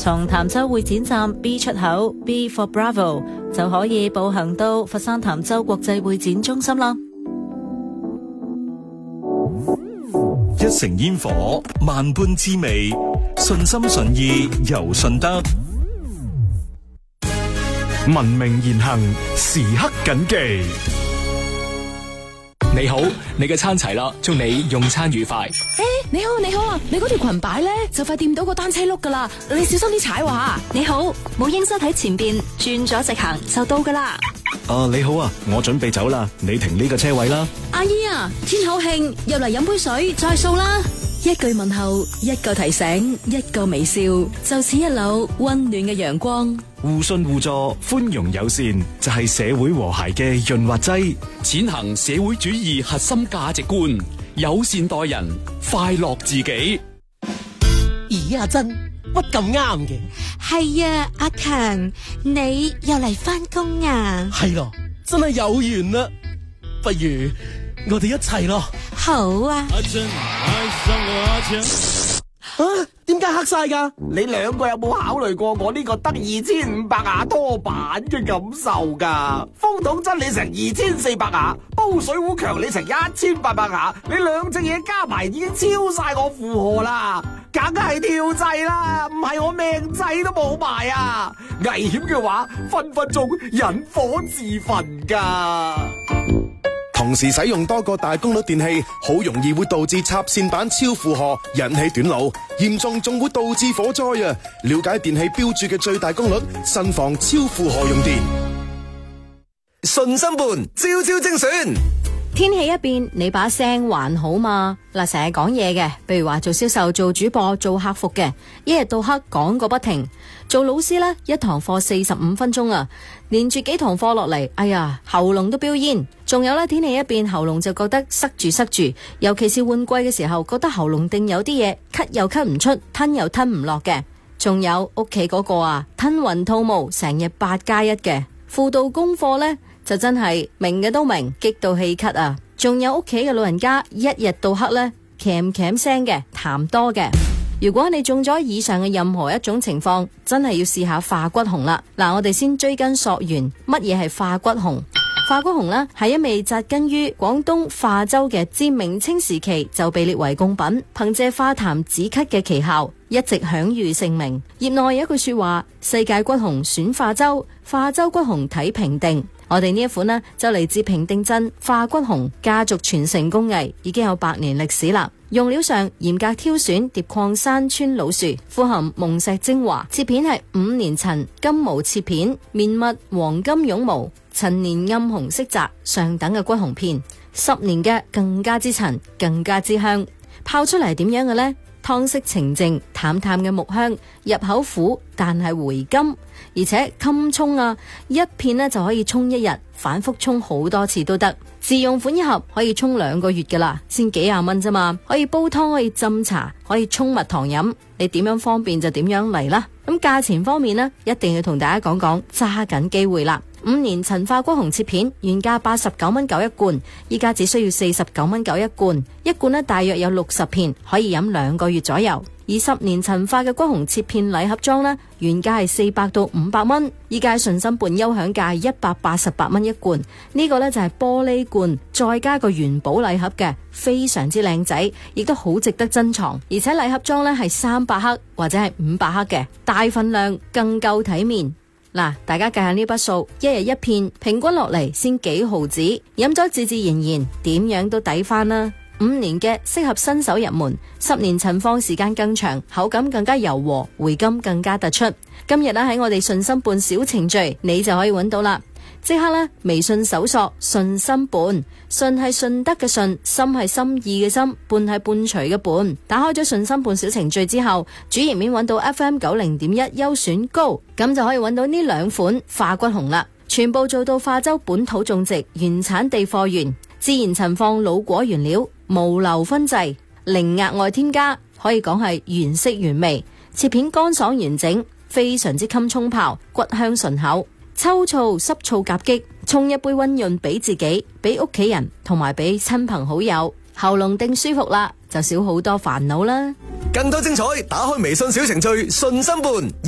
從潭州會展站 B 出口 B for Bravo 就可以步行到佛山潭州國際會展中心啦。 一城煙火，萬般滋味，順心順意由順德。 文明言行，時刻謹記。 你好，你嘅餐齊啦，祝你用餐愉快。 你好啊，你嗰條裙擺咧就快掂到個單車轆噶啦，你小心啲踩喎。 你好，母嬰室喺前邊，轉咗直行就到噶啦。 你好啊，我準備走啦，你停呢個車位啦。 阿姨啊，天口慶，入嚟飲杯水再掃啦。一句問候，一個提醒，一個微笑，就似一縷溫暖嘅陽光。 互信互助，寬容友善，就係社會和諧嘅潤滑劑。 踐行社會主義核心價值觀，友善待人，快樂自己。 咦，阿珍，乜咁啱嘅？ 係啊，阿強，你又嚟返工啊？ 係咯，真係有緣啦。不如我哋一齊咯。 好啊。 阿珍愛上我阿強。點解黑晒噶？你兩個有冇考慮過我呢個得2500瓦多板嘅感受噶？風筒真你成2400瓦，煲水壺強你成1800瓦，你兩隻嘢加埋已經超晒我負荷啦，梗係跳掣啦，唔係我命仔都冇埋啊！危險嘅話，分分鐘引火自焚噶。 同時使用多個大功率電器，好容易會導致插線板超負荷，引起短路，嚴重仲會導致火災啊！了解電器標注嘅最大功率，慎防超負荷用電。 順心伴，朝朝精選。 天氣一變，你把聲還好嘛？嗱，成日講嘢嘅，譬如話做銷售、做主播、做客服嘅，一日到黑講個不停。做老師呢，一堂課45分鐘啊，連住幾堂課落嚟，哎呀，喉嚨都飆煙。仲有呢，天氣一變，喉嚨就覺得塞住，尤其是換季嘅時候，覺得喉嚨定有啲嘢，咳又咳唔出，吞又吞唔落嘅。仲有屋企嗰個啊，吞雲吐霧，成日8+1嘅。輔導功課呢，就真係明嘅都明，激到氣咳啊！仲有屋企嘅老人家，一日到黑呢，鉗聲嘅，痰多嘅。如果你中咗以上嘅任何一種情況，真係要試下化骨紅啦。嗱，我哋先追根溯源，乜嘢係化骨紅？化骨紅呢，係一味扎根於廣東化州嘅，自明清時期就被列為貢品，憑借化痰止咳嘅奇效，一直享譽盛名。業內有一句說話：世界骨紅選化州，化州骨紅睇評定。我哋呢一款呢，就嚟自平定鎮化骨紅家族傳承工藝，已經有100年歷史啦。用料上嚴格挑選疊礦山村老樹，富含甕石精華，切片係5年陳金毛切片，綿密黃金絨毛，陳年暗紅色澤，上等嘅骨紅片，10年嘅更加之陳，更加之香。泡出嚟點樣嘅呢？湯色澄淨，淡淡嘅木香，入口苦但係回甘，而且襟沖啊，一片呢就可以沖一日，反覆沖好多次都得。自用款一盒可以沖2個月噶啦，先幾廿蚊啫嘛，可以煲湯，可以斟茶，可以沖蜜糖飲，你點樣方便就點樣嚟啦。咁價錢方面呢，一定要同大家講講，揸緊機會啦。5年陳化骨紅切片原價89蚊9一罐，依家只需要49蚊9一罐，一罐呢大約有60片，可以飲2個月左右。而10年陳化嘅骨紅切片禮盒裝呢，原價係400到500蚊，依家順心伴優享價188蚊一罐。呢個呢就係玻璃罐，再加個元寶禮盒嘅，非常之靚仔，亦都好值得珍藏。而且禮盒裝呢係300克或者係500克嘅，大份量更夠體面。嗱，大家計下呢筆數，一日一片，平均落嚟先幾毫子，飲咗自然，點樣都抵翻啦。5年嘅適合新手入門，10年陳放時間更長，口感更加柔和，回甘更加突出。今日喺我哋順心伴小程序，你就可以揾到啦。即刻微信搜索順心伴，順係順德嘅順，心係心意嘅心，伴係伴隨嘅伴。打開咗順心伴小程序之後，主頁面揾到 FM90.1優選高，咁就可以揾到呢2款化骨紅啦。全部做到化州本土種植，原產地貨源，自然陳放老果原料，無硫燻製，零額外添加，可以講係原色原味。切片乾爽完整，非常之襟沖泡，骨香順口。秋燥濕燥夾擊，沖一杯溫潤俾自己，俾屋企人，同埋俾親朋好友，喉嚨定舒服啦，就少好多煩惱啦。 更多精彩，打開微信小程序順心伴。